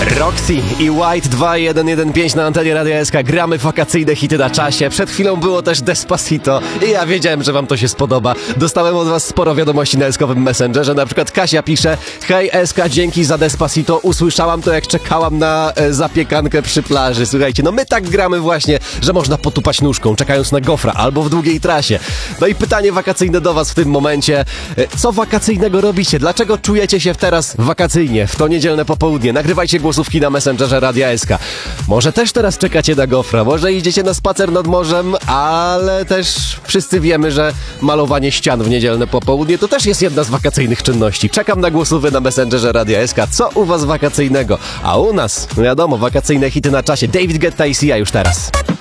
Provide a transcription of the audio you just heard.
Roxy i White 2115 na antenie Radia SK. Gramy wakacyjne hity na czasie. Przed chwilą było też Despacito i ja wiedziałem, że wam to się spodoba. Dostałem od was sporo wiadomości na SK-owym Messengerze. Na przykład Kasia pisze: hej SK, dzięki za Despacito. Usłyszałam to, jak czekałam na zapiekankę przy plaży. Słuchajcie, no my tak gramy właśnie, że można potupać nóżką, czekając na gofra albo w długiej trasie. No i pytanie wakacyjne do was w tym momencie. Co wakacyjnego robicie? Dlaczego czujecie się teraz wakacyjnie w to niedzielne popołudnie? Nagrywajcie głosówki na Messengerze Radia SK. Może też teraz czekacie na gofra, może idziecie na spacer nad morzem, ale też wszyscy wiemy, że malowanie ścian w niedzielne popołudnie to też jest jedna z wakacyjnych czynności. Czekam na głosówy na Messengerze Radia SK. Co u was wakacyjnego? A u nas, no wiadomo, wakacyjne hity na czasie. David Guetta i Sia już teraz.